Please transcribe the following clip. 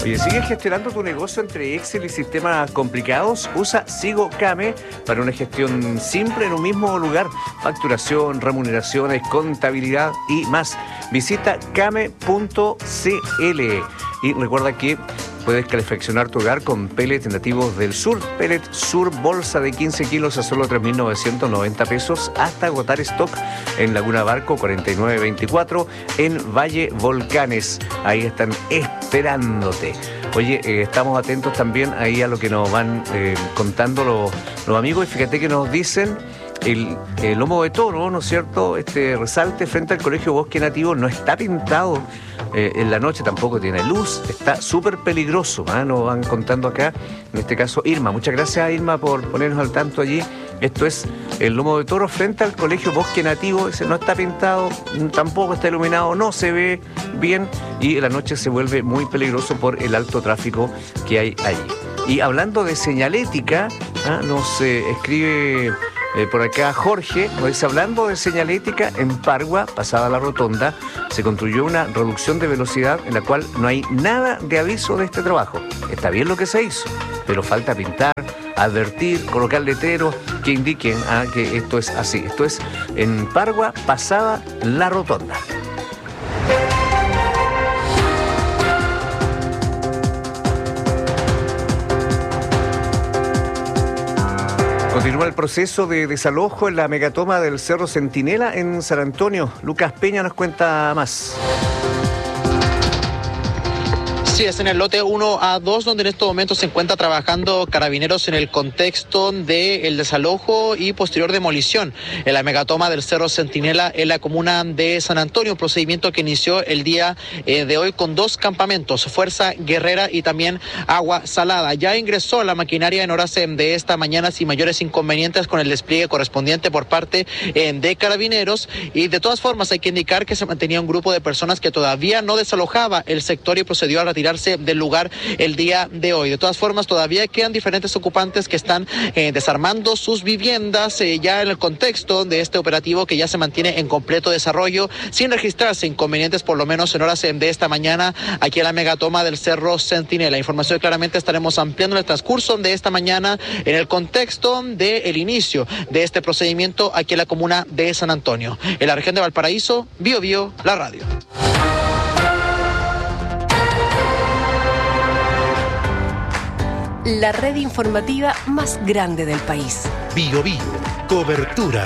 Oye, ¿sigues gestionando tu negocio entre Excel y sistemas complicados? Usa SigoCame para una gestión simple en un mismo lugar. Facturación, remuneraciones, contabilidad y más. Visita came.cl y recuerda que puedes calefaccionar tu hogar con pellets nativos del sur. Pellet Sur, bolsa de 15 kilos a solo 3.990 pesos hasta agotar stock en Laguna Barco 4924 en Valle Volcanes. Ahí están esperándote. Oye, estamos atentos también ahí a lo que nos van contando los amigos, y fíjate que nos dicen el lomo de toro, ¿no es cierto? Este resalte frente al Colegio Bosque Nativo no está pintado en la noche, tampoco tiene luz, está súper peligroso, ¿eh? Nos van contando acá, en este caso Irma. Muchas gracias, Irma, por ponernos al tanto allí. Esto es el lomo de toro frente al Colegio Bosque Nativo. Ese no está pintado, tampoco está iluminado, no se ve bien, y en la noche se vuelve muy peligroso por el alto tráfico que hay allí. Y hablando de señalética, nos escribe por acá Jorge, nos dice: hablando de señalética, en Pargua, pasada la rotonda, se construyó una reducción de velocidad en la cual no hay nada de aviso de este trabajo. Está bien lo que se hizo, pero falta pintar, advertir, colocar letreros que indiquen que esto es así. Esto es en Pargua, pasada la rotonda. Continúa el proceso de desalojo en la megatoma del Cerro Centinela en San Antonio. Lucas Peña nos cuenta más. Sí, es en el lote 1A2 donde en estos momentos se encuentra trabajando Carabineros en el contexto del desalojo y posterior demolición en la megatoma del Cerro Centinela en la comuna de San Antonio, un procedimiento que inició el día de hoy con 2 campamentos, Fuerza Guerrera y también Agua Salada. Ya ingresó la maquinaria en horas de esta mañana sin mayores inconvenientes con el despliegue correspondiente por parte de Carabineros, y de todas formas hay que indicar que se mantenía un grupo de personas que todavía no desalojaba el sector y procedió a retirar del lugar el día de hoy. De todas formas, todavía quedan diferentes ocupantes que están desarmando sus viviendas ya en el contexto de este operativo que ya se mantiene en completo desarrollo, sin registrarse inconvenientes, por lo menos en horas de esta mañana, aquí en la megatoma del Cerro Centinela. Información claramente estaremos ampliando en el transcurso de esta mañana en el contexto del inicio de este procedimiento aquí en la comuna de San Antonio. En la región de Valparaíso, Bio Bio, la radio. La red informativa más grande del país. Bio Bio, cobertura